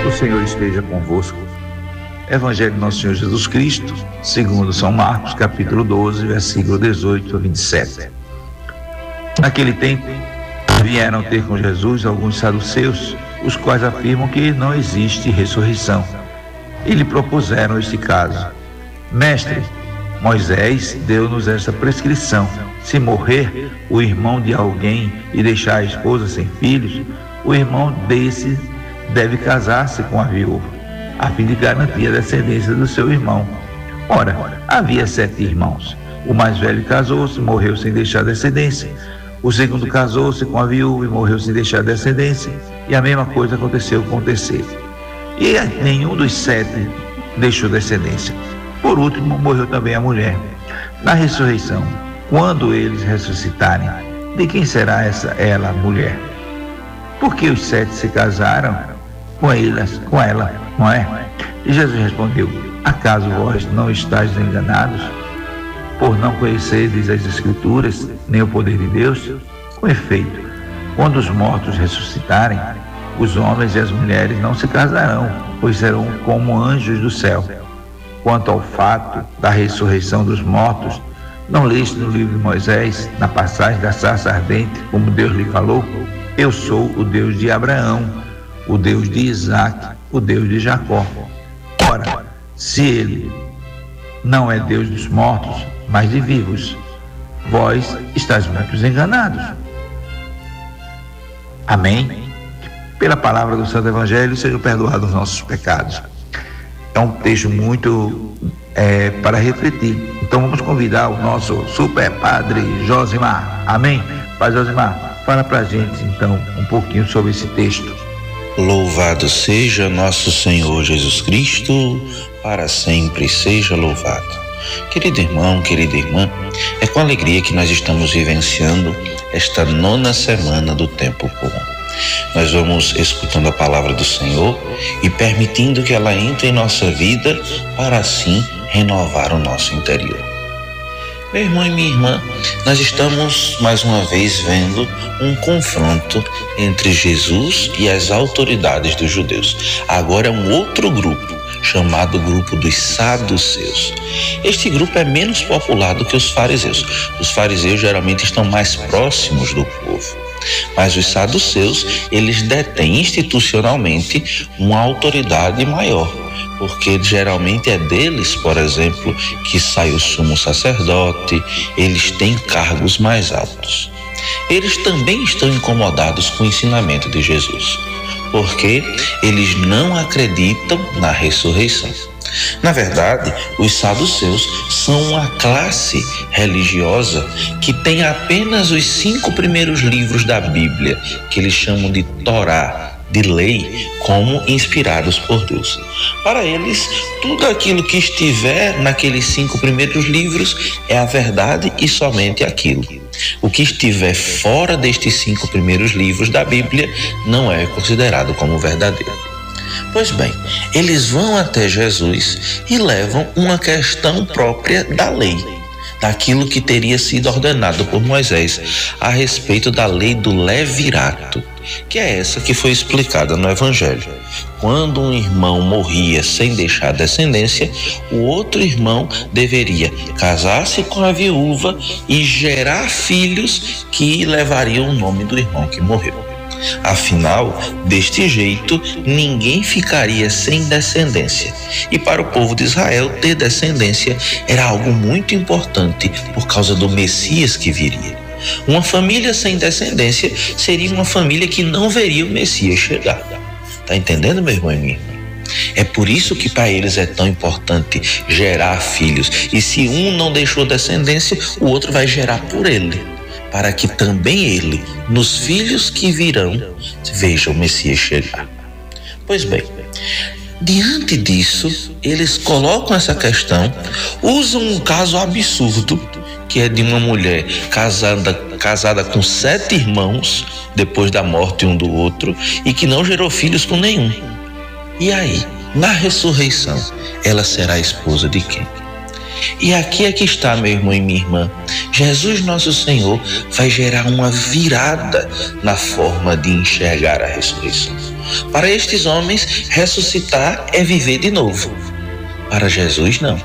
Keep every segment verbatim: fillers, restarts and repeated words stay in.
O Senhor esteja convosco. Evangelho de Nosso Senhor Jesus Cristo, segundo São Marcos, capítulo doze, versículo dezoito a vinte e sete. Naquele tempo, vieram ter com Jesus alguns saduceus, os quais afirmam que não existe ressurreição. E lhe propuseram este caso: Mestre, Moisés deu-nos essa prescrição: se morrer o irmão de alguém e deixar a esposa sem filhos, o irmão desse deve casar-se com a viúva, a fim de garantir a descendência do seu irmão. Ora, havia sete irmãos. O mais velho casou-se, morreu sem deixar descendência. O segundo casou-se com a viúva e morreu sem deixar descendência. E a mesma coisa aconteceu com o terceiro. E nenhum dos sete deixou descendência. Por último, morreu também a mulher. Na ressurreição, quando eles ressuscitarem, de quem será essa ela, mulher? Porque os sete se casaram com elas, com ela, não é? E Jesus respondeu: acaso vós não estáis enganados, por não conhecerdes as Escrituras, nem o poder de Deus? Com efeito, quando os mortos ressuscitarem, os homens e as mulheres não se casarão, pois serão como anjos do céu. Quanto ao fato da ressurreição dos mortos, não leste no livro de Moisés, na passagem da sarça ardente, como Deus lhe falou: eu sou o Deus de Abraão, o Deus de Isaque, o Deus de Jacó. Ora, se ele não é Deus dos mortos, mas de vivos, vós estáis muito enganados. Amém? Pela palavra do Santo Evangelho sejam perdoados os nossos pecados. É um texto muito é, para refletir. Então vamos convidar o nosso super padre Josimar. Amém? Pai Josimar, fala pra gente então um pouquinho sobre esse texto. Louvado seja nosso Senhor Jesus Cristo, para sempre seja louvado. Querido irmão, querida irmã, é com alegria que nós estamos vivenciando esta nona semana do tempo comum. Nós vamos escutando a palavra do Senhor e permitindo que ela entre em nossa vida para assim renovar o nosso interior. Meu irmão e minha irmã, nós estamos mais uma vez vendo um confronto entre Jesus e as autoridades dos judeus. Agora é um outro grupo, chamado grupo dos saduceus. Este grupo é menos popular do que os fariseus. Os fariseus geralmente estão mais próximos do povo. Mas os saduceus, eles detêm institucionalmente uma autoridade maior, porque geralmente é deles, por exemplo, que sai o sumo sacerdote, eles têm cargos mais altos. Eles também estão incomodados com o ensinamento de Jesus, porque eles não acreditam na ressurreição. Na verdade, os saduceus são uma classe religiosa que tem apenas os cinco primeiros livros da Bíblia, que eles chamam de Torá, de lei, como inspirados por Deus. Para eles, tudo aquilo que estiver naqueles cinco primeiros livros é a verdade e somente aquilo. O que estiver fora destes cinco primeiros livros da Bíblia não é considerado como verdadeiro. Pois bem, eles vão até Jesus e levam uma questão própria da lei, daquilo que teria sido ordenado por Moisés a respeito da lei do levirato, que é essa que foi explicada no Evangelho. Quando um irmão morria sem deixar descendência, o outro irmão deveria casar-se com a viúva e gerar filhos que levariam o nome do irmão que morreu. Afinal, deste jeito, ninguém ficaria sem descendência. E para o povo de Israel, ter descendência era algo muito importante por causa do Messias que viria. Uma família sem descendência seria uma família que não veria o Messias chegar. Tá entendendo, meu irmão e minha irmã? É por isso que para eles é tão importante gerar filhos. E se um não deixou descendência, o outro vai gerar por ele, para que também ele, nos filhos que virão, veja o Messias chegar. Pois bem, diante disso, eles colocam essa questão, usam um caso absurdo, que é de uma mulher casada, casada com sete irmãos, depois da morte um do outro, e que não gerou filhos com nenhum. E aí, na ressurreição, ela será a esposa de quem? E aqui é que está, meu irmão e minha irmã. Jesus nosso Senhor vai gerar uma virada na forma de enxergar a ressurreição. Para estes homens, ressuscitar é viver de novo. Para Jesus, não.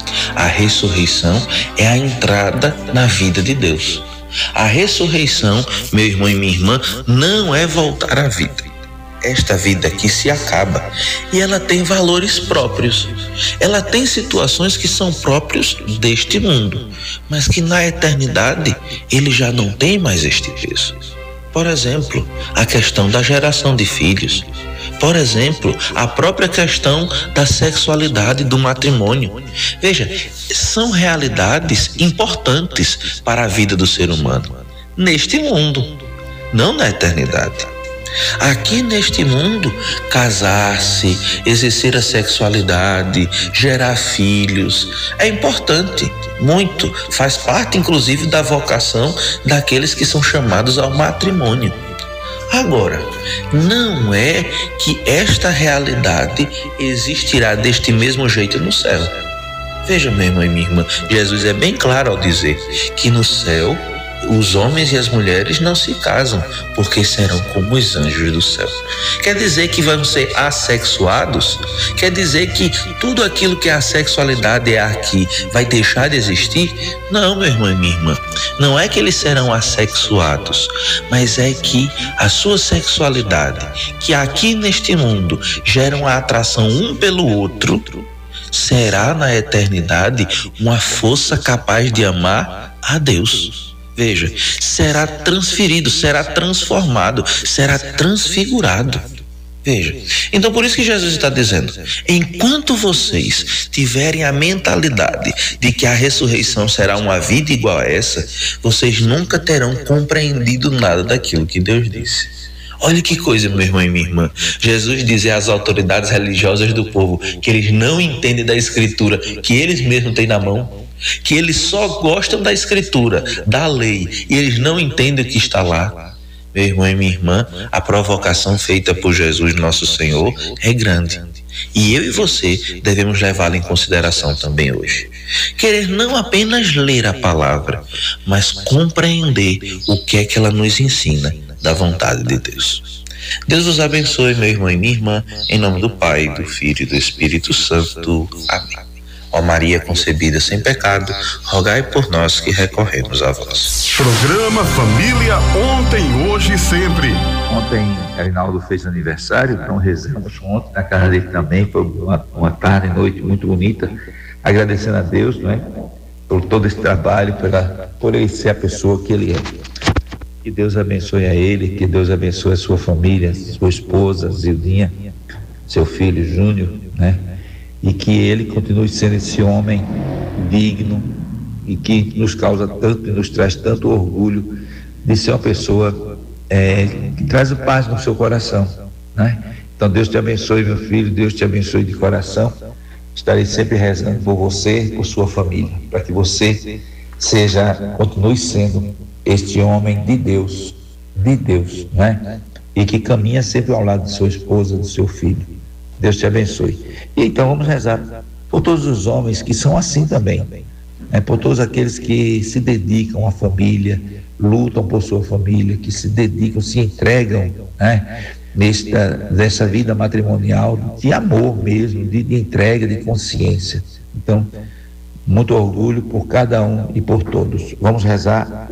A ressurreição é a entrada na vida de Deus. A ressurreição, meu irmão e minha irmã, não é voltar à vida. Esta vida aqui se acaba e ela tem valores próprios. Ela tem situações que são próprios deste mundo, mas que na eternidade ele já não tem mais este peso. Por exemplo, a questão da geração de filhos. Por exemplo, a própria questão da sexualidade, do matrimônio. Veja, são realidades importantes para a vida do ser humano, neste mundo, não na eternidade. Aqui neste mundo, casar-se, exercer a sexualidade, gerar filhos, é importante, muito, faz parte inclusive da vocação daqueles que são chamados ao matrimônio. Agora, não é que esta realidade existirá deste mesmo jeito no céu. Veja, meu irmão e minha irmã, Jesus é bem claro ao dizer que no céu os homens e as mulheres não se casam, porque serão como os anjos do céu. Quer dizer que vão ser assexuados? Quer dizer que tudo aquilo que a sexualidade é aqui vai deixar de existir? Não, meu irmão e minha irmã. Não é que eles serão assexuados, mas é que a sua sexualidade, que aqui neste mundo gera uma atração um pelo outro, será na eternidade uma força capaz de amar a Deus. Veja, será transferido, será transformado, será transfigurado. Veja, então por isso que Jesus está dizendo, enquanto vocês tiverem a mentalidade de que a ressurreição será uma vida igual a essa, vocês nunca terão compreendido nada daquilo que Deus disse. Olha que coisa, meu irmão e minha irmã. Jesus dizia às autoridades religiosas do povo que eles não entendem da Escritura, que eles mesmos têm na mão, que eles só gostam da Escritura, da lei, e eles não entendem o que está lá. Meu irmão e minha irmã, a provocação feita por Jesus, nosso Senhor, é grande. E eu e você devemos levá-la em consideração também hoje. Querer não apenas ler a palavra, mas compreender o que é que ela nos ensina da vontade de Deus. Deus os abençoe, meu irmão e minha irmã, em nome do Pai, do Filho e do Espírito Santo. Amém. Ó Maria concebida sem pecado, rogai por nós que recorremos a vós. Programa Família Ontem, Hoje e Sempre. Ontem, Arinaldo fez aniversário, então rezamos ontem na casa dele também. Foi uma, uma tarde e noite muito bonita, agradecendo a Deus, não é? Por todo esse trabalho, pela, por ele ser a pessoa que ele é. Que Deus abençoe a ele, que Deus abençoe a sua família, sua esposa, Zildinha, seu filho Júnior, né? E que ele continue sendo esse homem digno e que nos causa tanto e nos traz tanto orgulho de ser uma pessoa é, que traz paz no seu coração, né? Então Deus te abençoe, meu filho, Deus te abençoe de coração. Estarei sempre rezando por você, por sua família, para que você seja, continue sendo este homem de Deus, de Deus, né? E que caminha sempre ao lado de sua esposa, do seu filho. Deus te abençoe. E então vamos rezar por todos os homens que são assim também, né? Por todos aqueles que se dedicam à família, lutam por sua família, que se dedicam, se entregam, né? Nesta, nessa vida matrimonial de amor mesmo, de, de entrega, de consciência. Então, muito orgulho por cada um e por todos. Vamos rezar.